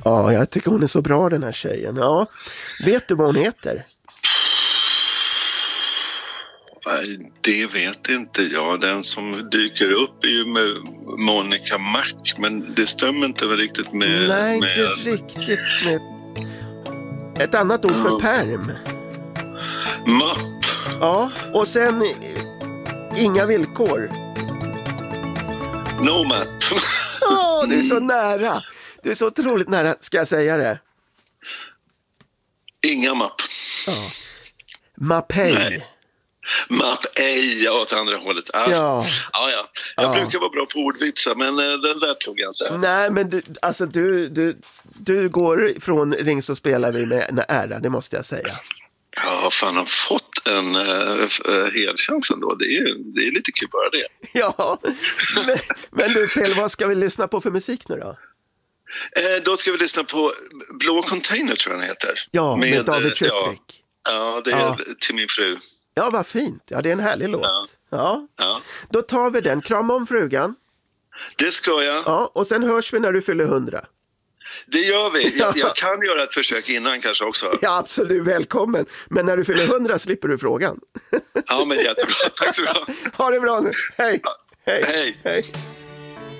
Ja, jag tycker hon är så bra, den här tjejen. Ja. Vet du vad hon heter? Nej, det vet inte jag. Den som dyker upp är ju med Monica Mac, men det stämmer inte riktigt med... Nej, inte riktigt med... Ett annat ord för perm. Mapp. Ja, och sen inga villkor. No map. Åh, du är så nära. Du är så otroligt nära, ska jag säga det. Inga mapp. Ja. Mapei. Nej. Mapp ej åt andra hållet. Ja. Jag brukar vara bra på ordvitsar, men den där tog jag inte. Nej, men du går från Ring så spelar vi med en ära, det måste jag säga. Ja, fan, har fått en helchans ändå. Det är lite kul bara det. Ja, men du Pelle, vad ska vi lyssna på för musik nu då? Då ska vi lyssna på Blå Container, tror jag den heter. Ja, med David Schüttrik. Ja, det är till min fru. Ja, vad fint. Ja, det är en härlig låt. Ja. Ja. Då tar vi den. Krama om frugan. Det ska jag. Ja, och sen hörs vi när du fyller 100. Det gör vi. Jag kan göra ett försök innan kanske också. Ja, absolut. Välkommen. Men när du fyller 100 slipper du frågan. Ja, men jättebra. Tack så bra. Ha det bra nu. Hej. Ja. Hej. Hej.